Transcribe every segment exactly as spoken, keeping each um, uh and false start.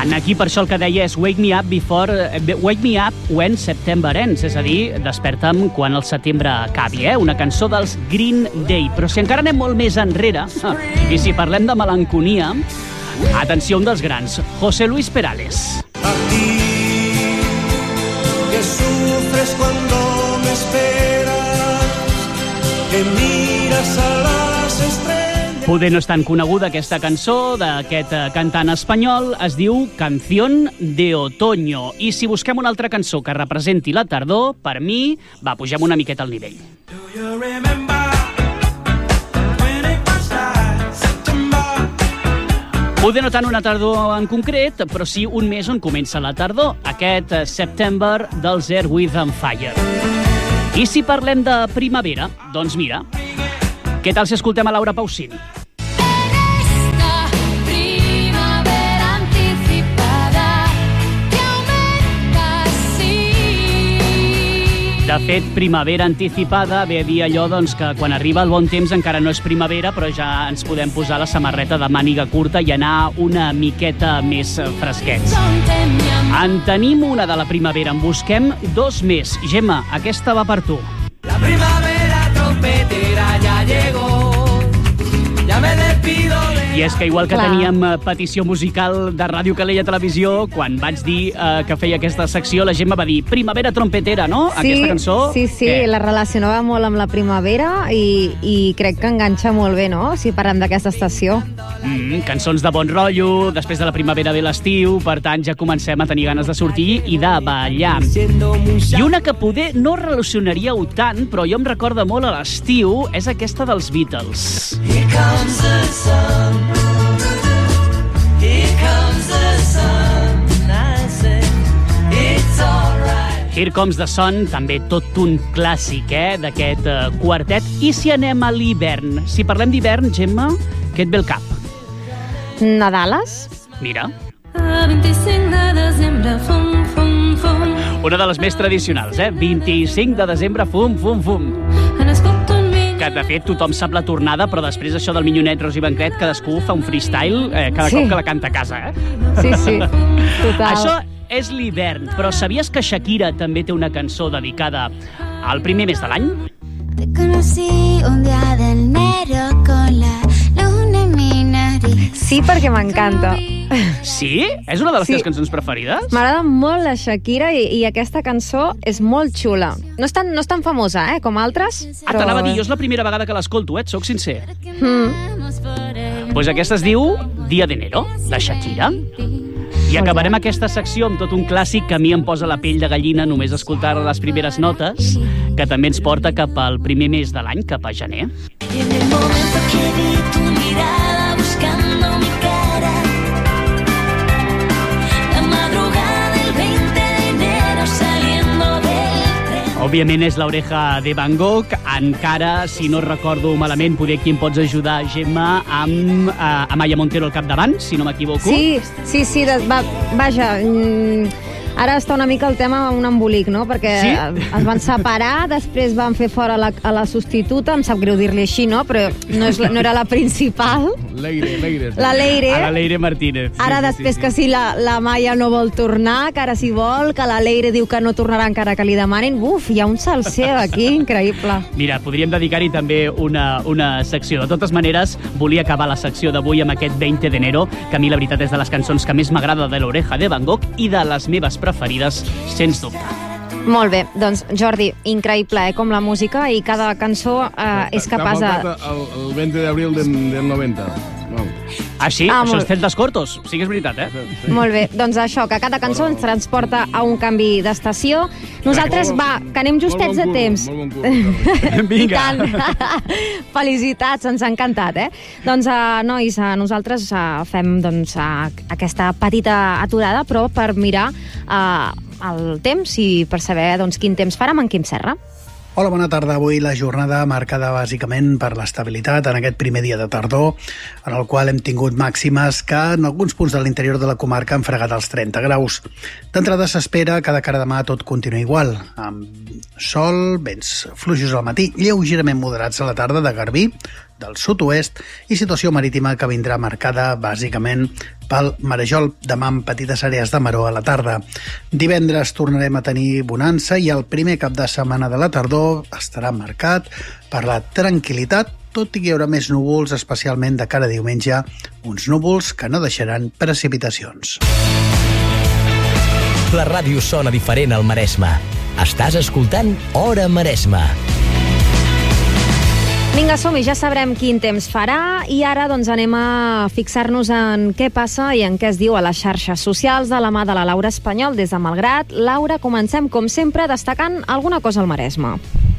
Aquí per això el que deia és Wake me up before, Wake me up when September ends, és a dir, desperta'm quan el setembre acabi, eh? Una cançó dels Green Day. Però si encara anem molt més enrere, i si parlem de melanconia, atenció, un dels grans, José Luis Perales. A ti, que sufres cuando me esperas, que miras a las estrellas. Poder no és tan coneguda aquesta cançó d'aquest cantant espanyol, es diu Canción de Otoño. I si busquem una altra cançó que representi la tardor, per mi, va, pugem una miqueta al nivell. Poder no tant una tardor en concret, però sí un mes on comença la tardor, aquest September dels Earth, Wind and Fire. I si parlem de primavera, doncs mira, què tal si escoltem a Laura Pausini? De fet, primavera anticipada ve a dir allò doncs, que quan arriba el bon temps encara no és primavera, però ja ens podem posar la samarreta de màniga curta i anar una miqueta més fresquets. En tenim una de la primavera, en busquem dos més. Gemma, aquesta va per tu. La primavera trompetera ya llegó, ya me despido de... I és que igual que Clar. teníem petició musical de Ràdio Calella Televisió, quan vaig dir eh, que feia aquesta secció, la Gemma va dir primavera trompetera, no? Sí, Aquesta cançó... sí, sí, Què? la relacionava molt amb la primavera i, i crec que enganxa molt bé, no?, si parlem d'aquesta estació. Mm, cançons de bon rotllo, després de la primavera ve l'estiu, per tant ja comencem a tenir ganes de sortir i de ballar. I una que poder no relacionaríeu tant, però jo em recorda molt a l'estiu, és aquesta dels Beatles. Here comes the sun, here comes the sun, I say, it's all right. Here Comes the Sun, també tot un clàssic, eh, d'aquest eh, quartet. I si anem a l'hivern? Si parlem d'hivern, Gemma, què et ve al cap? Nadales? Mira, A vint-i-cinc de desembre, fum, fum, fum. una de les més tradicionals, eh? vint-i-cinc de desembre, fum, fum, fum. Ha nascut un minyó. Que, de fet, tothom sap la tornada, però després això del minyonet, Ros i Banquet, cadascú fa un freestyle eh, cada Sí. cop que la canta a casa, eh? Sí, sí, total. Això és l'hivern, però sabies que Shakira també té una cançó dedicada al primer mes de l'any? Te conocí un día de enero con la luna en mi nariz. Sí, perquè m'encanta. Sí? És una de les Sí. teves cançons preferides? M'agrada molt la Shakira i, i aquesta cançó és molt xula. No és tan, no és tan famosa, eh, com altres. Ah, t'anava a dir, jo és la primera vegada que l'escolto, eh? Et soc sincer. Mm. Doncs pues aquesta es diu Dia de Enero, de Shakira. I acabarem aquesta secció amb tot un clàssic que a mi em posa la pell de gallina només escoltar les primeres notes, que també ens porta cap al primer mes de l'any, cap a gener. Y en el momento que vi tu mirada buscando mi cara, la madrugada del veinte de enero saliendo del tren. Òbviament és l'Oreja de Van Gogh. Encara, si no recordo malament, poder aquí em pots ajudar, Gemma, amb eh, Amaya Montero al capdavant, si no m'equivoco. Sí, sí, sí, de, va, vaja, mm, ara està una mica el tema un embolic, no? Perquè Sí? es van separar, després van fer fora la, a la substituta, em sap greu dir-li així, no? Però no, és, la- no era la principal, Leire, Leire. la Leire. A la Leire Martínez. Ara Sí, sí, després sí, que sí. si la, la Maia no vol tornar, que ara sí vol, que la Leire diu que no tornarà encara que li demanin. Uf, hi ha un salseo aquí increïble. Mira, podríem dedicar-hi també una, una secció. De totes maneres, volia acabar la secció d'avui amb aquest veinte de enero, que a mi la veritat és de les cançons que més m'agrada de l'Oreja de Van Gogh i de les meves preferides, sens dubte. Molt bé, doncs Jordi, increïble, eh, com la música i cada cançó eh, és capaç de... T'ha faltat el, el veinte d'abril del, del noventa. No. Ah, sí? Ah, Això molt- és Celtas Cortos. Sí que és veritat, eh? Molt bé, doncs això, que cada cançó ens transporta a un canvi d'estació. Nosaltres, Molt bon- va, que anem justets molt bon de temps. curro, molt bon curro. I Vinga. tant. Felicitats, ens ha encantat, eh? Doncs, uh, nois, uh, nosaltres uh, fem doncs, uh, aquesta petita aturada, però per mirar uh, el temps i per saber doncs, quin temps farà amb en Quim Serra. Hola, bona tarda. Avui la jornada marcada bàsicament per l'estabilitat en aquest primer dia de tardor, en el qual hem tingut màximes que en alguns punts de l'interior de la comarca han fregat els trenta graus. D'entrada s'espera que de cara a demà tot continua igual, amb sol, vents fluixos al matí, lleugerament moderats a la tarda de garbí, del sud-oest i situació marítima que vindrà marcada bàsicament pel marejol demà en petites àrees de maror a la tarda. Divendres tornarem a tenir bonança i el primer cap de setmana de la tardor estarà marcat per la tranquil·litat, tot i que hi haurà més núvols, especialment de cara a diumenge, uns núvols que no deixaran precipitacions. La ràdio sona diferent al Maresme. Estàs escoltant Hora Maresme. Vinga, som-hi, ja sabrem quin temps farà i ara doncs anem a fixar-nos en què passa i en què es diu a les xarxes socials de la mà de la Laura Espanyol des de Malgrat. Laura, comencem com sempre destacant alguna cosa al Maresme.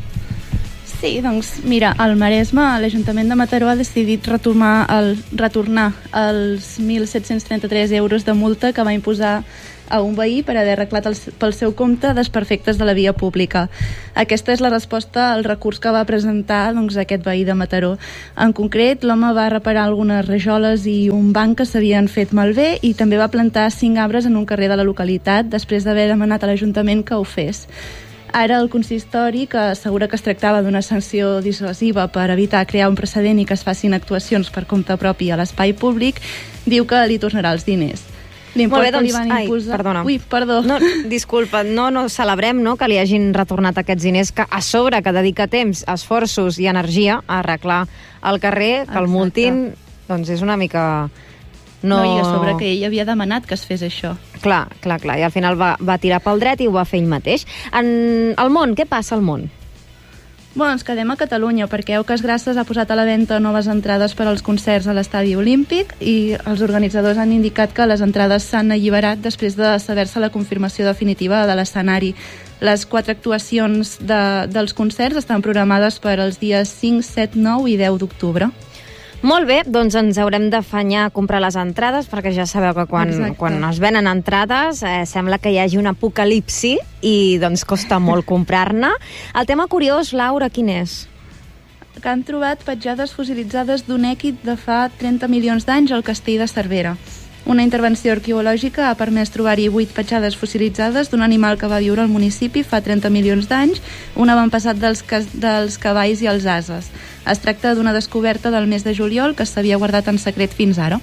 Sí, doncs mira, al Maresme l'Ajuntament de Mataró ha decidit retornar, el, retornar els mil set-cents trenta-tres euros de multa que va imposar a un veí per haver arreglat el, pel seu compte desperfectes de la via pública. Aquesta és la resposta al recurs que va presentar doncs, aquest veí de Mataró. En concret, l'home va reparar algunes rajoles i un banc que s'havien fet malbé i també va plantar cinc arbres en un carrer de la localitat després d'haver demanat a l'Ajuntament que ho fes. Ara el consistori, que assegura que es tractava d'una sanció dissuasiva per evitar crear un precedent i que es facin actuacions per compte propi a l'espai públic, diu que li tornarà els diners. Molt bé, doncs, ai, perdona. Ui, perdó. No, disculpa, no, no celebrem no, que li hagin retornat aquests diners, que a sobre que dedica temps, esforços i energia a arreglar el carrer, que el multin, doncs és una mica... No... no, i a sobre que ell havia demanat que es fes això. Clar, clar, clar, i al final va, va tirar pel dret i ho va fer ell mateix. En el món, què passa al món? Bueno, ens quedem a Catalunya perquè Oques Grasses ha posat a la venda noves entrades per als concerts a l'Estadi Olímpic i els organitzadors han indicat que les entrades s'han alliberat després de saber-se la confirmació definitiva de l'escenari. Les quatre actuacions de, dels concerts estan programades per als dies cinc, set, nou i deu d'octubre. Molt bé, doncs ens haurem d'afanyar a comprar les entrades, perquè ja sabeu que quan, quan es venen entrades eh, sembla que hi hagi un apocalipsi i doncs costa molt comprar-ne. El tema curiós, Laura, quin és? Que han trobat petjades fossilitzades d'un èquid de fa trenta milions d'anys al castell de Cervera. Una intervenció arqueològica ha permès trobar-hi vuit petjades fossilitzades d'un animal que va viure al municipi fa trenta milions d'anys, un avantpassat dels, dels cavalls i els ases. Es tracta d'una descoberta del mes de juliol que s'havia guardat en secret fins ara.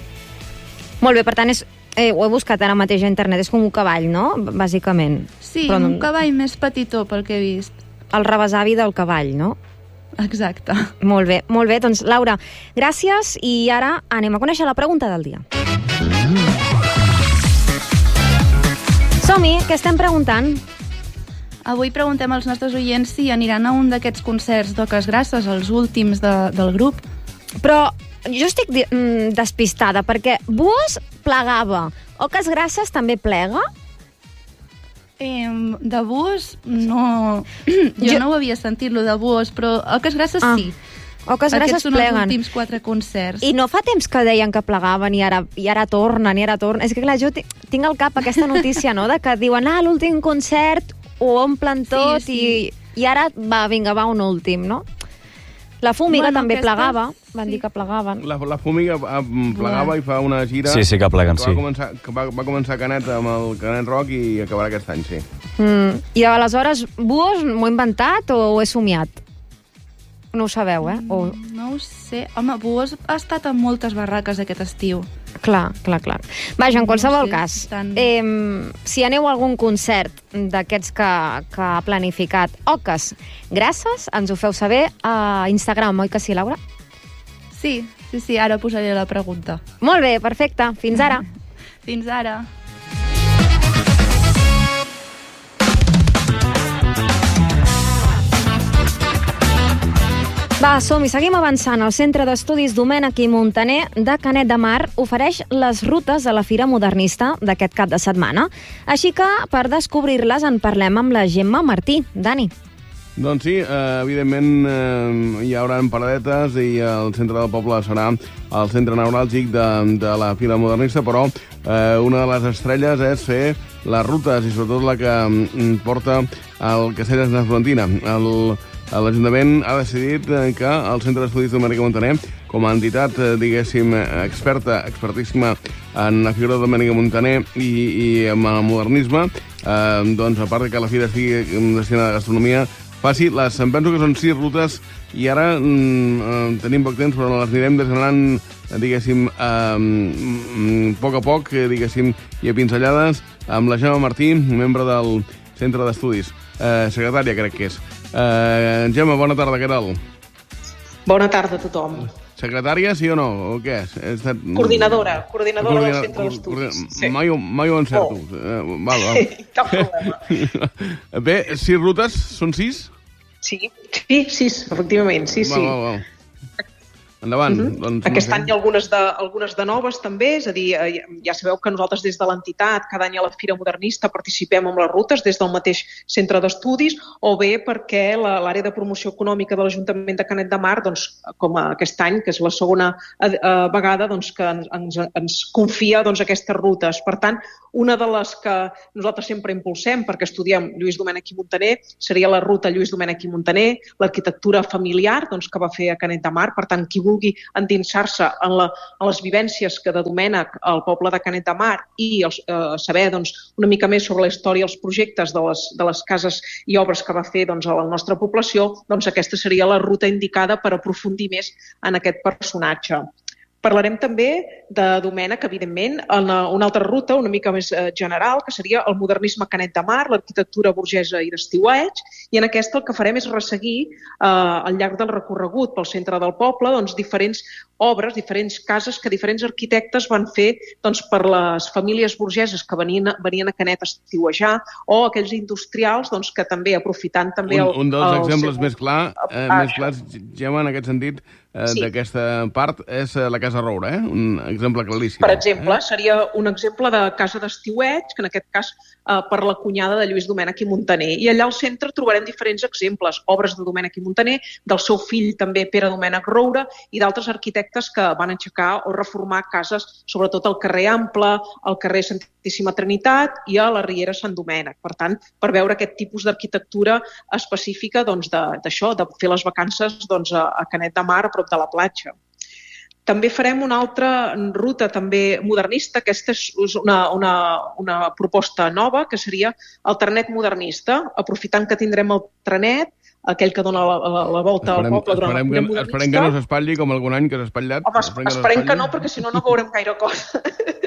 Molt bé, per tant, és, eh, ho he buscat ara mateix a internet, és com un cavall, no? Bàsicament. Sí, Però un cavall més petitó, pel que he vist. El rebesavi del cavall, no? Exacte. Molt bé, molt bé. Doncs, Laura, gràcies i ara anem a conèixer la pregunta del dia. Som-hi, què estem preguntant? Avui preguntem als nostres oients si aniran a un d'aquests concerts d'Oques Grasses, els últims de, del grup. Però jo estic despistada, perquè Buos plegava. Oques Grasses també plega? Eh, de Buos, no... jo, jo no ho havia sentit, lo de Buos, però Oques Grasses ah. sí. Oques Grasses Aquests són pleguen. els últims quatre concerts. I no fa temps que deien que plegaven i ara, i ara tornen, i ara tornen. És que clar, jo tinc al cap aquesta notícia, no?, de que diuen, ah, l'últim concert ho omplen tot sí, sí. I, i ara, va, vinga, va un últim, no? La Fúmiga bueno, també aquestes... plegava, van sí. dir que plegaven. La, la Fúmiga plegava i fa una gira... Sí, sí que pleguen, que sí. Va començar, que va, va començar Canet amb el Canet Rock i acabarà aquest any, sí. Mm. I aleshores, Buos, m'ho he inventat o ho he somiat? No ho sabeu, eh? O... No ho sé. Home, Buos ha estat en moltes barraques aquest estiu. Clar, clar, clar. Vaja, en qualsevol no sé, cas, tan... eh, si aneu a algun concert d'aquests que, que ha planificat Oques Grasses, ens ho feu saber a Instagram, oi que sí, Laura? Sí, sí, sí, ara posaré la pregunta. Molt bé, perfecte. Fins ara. Fins ara. Va, som-hi, seguim avançant. El Centre d'Estudis Domènec i Montaner de Canet de Mar ofereix les rutes a la Fira Modernista d'aquest cap de setmana. Així que, per descobrir-les, en parlem amb la Gemma Martí. Dani. Doncs sí, eh, evidentment eh, hi haurà paradetes i el centre del poble serà el centre neuràlgic de, de la Fira Modernista, però eh, una de les estrelles és fer les rutes i sobretot la que mm, porta el Castell de Sant Florentina. El L'Ajuntament ha decidit que el Centre d'Estudis Domènec i Montaner, com a entitat, diguéssim, experta, expertíssima en la figura de Domènec i Montaner i, i en el modernisme, eh, doncs, a part que la fira estigui destinada a gastronomia, faci les... Em penso que són sis rutes i ara mm, tenim poc temps, però les anirem desgranant, diguéssim, a poc a poc, diguéssim, i a pinzellades, amb la Gemma Martí, membre del Centre d'Estudis. Eh, secretària, crec que és. Eh, Gemma, bona tarda, què tal? Bona tarda a tothom. Secretària, sí o no? O què és? Estat... Coordinadora, coordinadora Coordina... del Centre d'Estudis. Sí. Mai, mai ho encerto. Oh. Uh, val, val. Cap problema. Bé, sis rutes? Són sis? Sí, sí, sis, efectivament, sí, sí. Val, val, val. Endavant. Uh-huh. Doncs, Aquest no sé. any hi ha algunes de, algunes de noves també, és a dir, ja sabeu que nosaltres des de l'entitat, cada any a la Fira Modernista participem amb les rutes des del mateix centre d'estudis, o bé perquè l'àrea de promoció econòmica de l'Ajuntament de Canet de Mar, doncs, com aquest any, que és la segona eh, vegada doncs, que ens, ens confia doncs, aquestes rutes. Per tant, una de les que nosaltres sempre impulsem, perquè estudiem Lluís Domènech i Muntaner, seria la ruta Lluís Domènech i Muntaner, l'arquitectura familiar doncs, que va fer a Canet de Mar. Per tant, qui vulgui endinsar-se en, la, en les vivències que de Domènech al poble de Canet de Mar i els, eh, saber doncs, una mica més sobre la història i els projectes de les, de les cases i obres que va fer doncs, a la nostra població, doncs aquesta seria la ruta indicada per aprofundir més en aquest personatge. Parlarem també de Domènech, evidentment, en una altra ruta una mica més general, que seria el modernisme Canet de Mar, l'arquitectura burgesa i d'estiueig, i en aquesta el que farem és resseguir eh, al llarg del recorregut pel centre del poble doncs, diferents obres, diferents cases que diferents arquitectes van fer doncs, per les famílies burgeses que venien, venien a Canet a estiuejar, o aquells industrials doncs, que també, aprofitant també... Un, el, un dels el exemples seu... més, clar, eh, més clars, Gemma, en aquest sentit, eh, sí. d'aquesta part, és la Casa Roura, eh? Un exemple claríssim. Per exemple, eh? seria un exemple de casa d'estiueig, que en aquest cas eh, per la cunyada de Lluís Domènech i Muntaner. I allà al centre trobarem diferents exemples, obres de Domènech i Muntaner, del seu fill també Pere Domènech Roura i d'altres arquitectes que van aixecar o reformar cases, sobretot al carrer Ample, al carrer Santíssima Trinitat i a la Riera Sant Domènec. Per tant, per veure aquest tipus d'arquitectura específica doncs, d'això, de, de fer les vacances doncs, a, a Canet de Mar, a prop de la platja. També farem una altra ruta també modernista, aquesta és una, una, una proposta nova, que seria el trenet modernista, aprofitant que tindrem el trenet, aquell que dona la, la, la volta esperem, al poble durant esperem el que, modernista. Esperem que no s'espatlli com algun any que s'ha espatllat. Home, esperem, esperem que no, perquè si no, no veurem gaire cosa.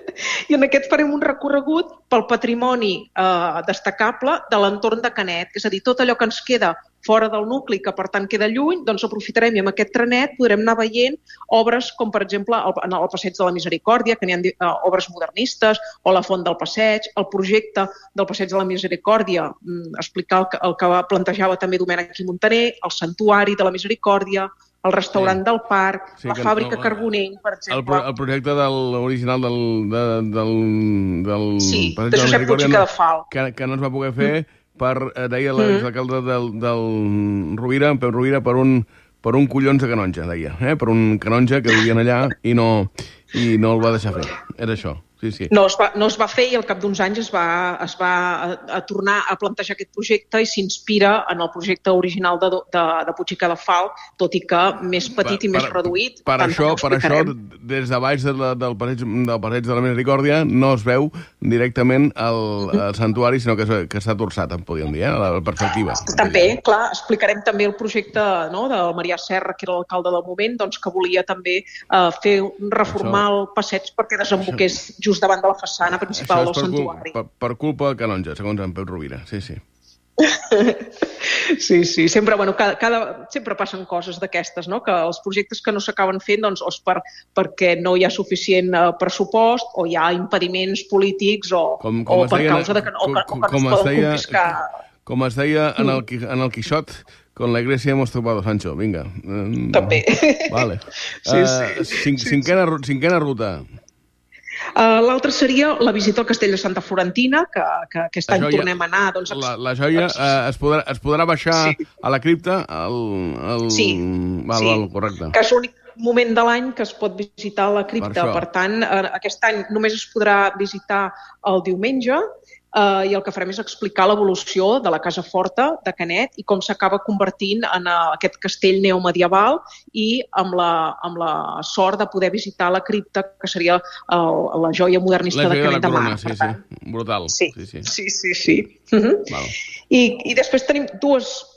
I en aquest farem un recorregut pel patrimoni eh, destacable de l'entorn de Canet, és a dir, tot allò que ens queda fora del nucli, que per tant queda lluny, doncs aprofitarem i amb aquest trenet podrem anar veient obres com, per exemple, el, en el Passeig de la Misericòrdia, que n'hi ha uh, obres modernistes, o la Font del Passeig, el projecte del Passeig de la Misericòrdia, mm, explicar el que, el que plantejava també Domènech i Muntaner, el Santuari de la Misericòrdia, el restaurant sí. del parc, sí, la fàbrica no, Carbonell, per exemple. El, pro, el projecte del, original del, de, del, del sí, de, de Josep Puig i Cadafal. Que, que no es va poder fer mm. per, deia l'exalcalde mm. del, del Rovira, Pep Rovira, per un, per un collons de canonge, deia, eh? Per un canonge que vivien allà i no, i no el va deixar fer. Era això. Sí, sí. No, es va, no es va fer i al cap d'uns anys es va, es va a, a tornar a plantejar aquest projecte i s'inspira en el projecte original de, de, de Puig i Cadafal, tot i que més petit per, i més per, reduït. Per això, per això, des de baix de la, del, passeig, del passeig de la Misericòrdia no es veu directament el, el santuari, sinó que, que està torçat, en podríem dir, eh? La perspectiva. També, clar, explicarem també el projecte no, del Marià Serra, que era l'alcalde del moment, doncs, que volia també eh, fer reformar això, el passeig perquè desemboqués això, just davant de la façana principal del santuari. Per, per culpa del canonge, segons en Pep Rovira, sí, sí. Sí, sí, sempre, bueno, cada, cada, sempre passen coses d'aquestes, no? Que els projectes que no s'acaben fent, doncs, o és per, perquè no hi ha suficient uh, pressupost, o hi ha impediments polítics, o, com, com o per deia, causa de que, o que, com, o que no es poden deia, confiscar. Com es deia en el, en el Quixot, con la iglesia hemos topado, Sancho, vinga. També. Vale. Sí, sí. Uh, cin, sí, cinquena, sí. cinquena ruta. Uh, L'altra seria la visita al castell de Santa Florentina, que, que aquest any tornem a anar. Doncs, la, la joia uh, es, podrà, es podrà baixar sí. a la cripta? El, el... Sí, val, sí. Val, correcte. Que és l'únic moment de l'any que es pot visitar la cripta. Per, per tant, uh, aquest any només es podrà visitar el diumenge, Uh, i el que farem és explicar l'evolució de la Casa Forta de Canet i com s'acaba convertint en uh, aquest castell neomedieval i amb la, amb la sort de poder visitar la cripta, que seria uh, la joia modernista la de Canet de, de Mar. Sí, sí. Brutal. Sí, sí, sí. sí, sí. sí. Uh-huh. I, I després tenim dues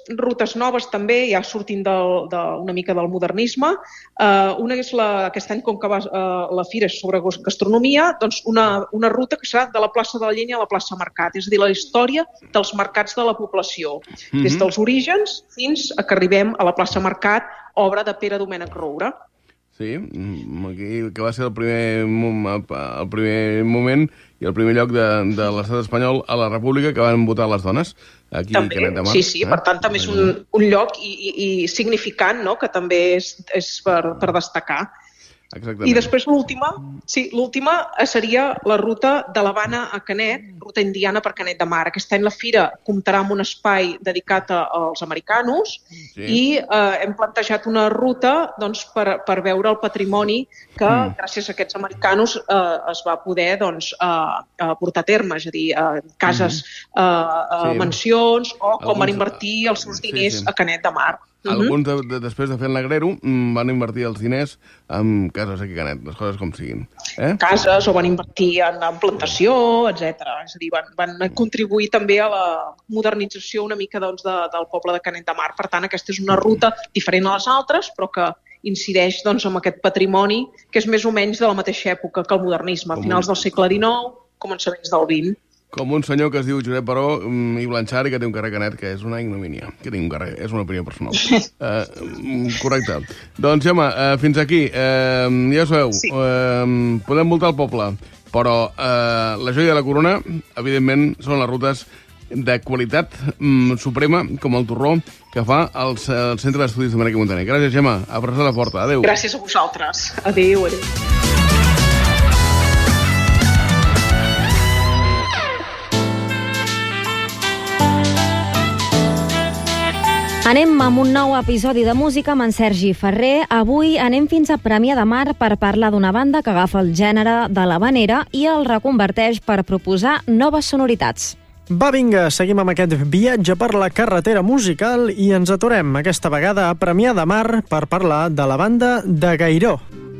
rutes noves també, ja sortint del, de, una mica del modernisme. Uh, una és la, aquest any, com que va, uh, la fira és sobre gastronomia, doncs una, una ruta que serà de la plaça de la Llenya a la plaça Mercat, és a dir, la història dels mercats de la població, mm-hmm. des dels orígens fins a que arribem a la plaça Mercat, obra de Pere Domènec Roura. Sí, aquí, que va ser el primer, el primer moment i el primer lloc de, de l'estat espanyol a la República que van votar les dones. Aquí, també, Canet de Mar, sí, sí, eh? per tant també és un, un lloc i, i, i significant, no?, que també és, és per, per destacar. Exactament. I després l'última, sí, l'última seria la ruta de l'Havana a Canet, ruta indiana per Canet de Mar. Aquest any la fira comptarà amb un espai dedicat a, als americanos sí. i eh, hem plantejat una ruta doncs, per, per veure el patrimoni que mm. gràcies a aquests americanos eh, es va poder doncs, eh, portar a terme, és a dir, eh, cases, mm. eh, sí. mansions o com Alguns... van invertir els seus diners sí, sí. a Canet de Mar. Alguns, de, de, després de fer el Negrero, van invertir els diners en cases aquí a Canet, les coses com siguin. Eh? Cases, o van invertir en, en plantació, etcètera. És a dir, van, van contribuir també a la modernització una mica doncs, de, del poble de Canet de Mar. Per tant, aquesta és una ruta diferent a les altres, però que incideix doncs, en aquest patrimoni que és més o menys de la mateixa època que el modernisme, a finals del segle dinou, començaments del vint. Com un senyor que es diu Josep Baró i Blanchard i que té un carrer Canet, que és una ignomínia. Que té un carrer, és una opinió personal. uh, correcte. Doncs, Gemma, uh, fins aquí. Uh, ja sabeu, sí. uh, podem voltar el poble, però uh, la joia de la corona, evidentment, són les rutes de qualitat um, suprema, com el torró, que fa el, el Centre d'Estudis Domènec i Montaner. Gràcies, Gemma. Abraçada forta. Adéu. Gràcies a vosaltres. Adéu, adéu. Anem amb un nou episodi de música amb en Sergi Ferrer. Avui anem fins a Premià de Mar per parlar d'una banda que agafa el gènere de l'havanera i el reconverteix per proposar noves sonoritats. Va, vinga, seguim amb aquest viatge per la carretera musical i ens aturem aquesta vegada a Premià de Mar per parlar de la banda de Gairó.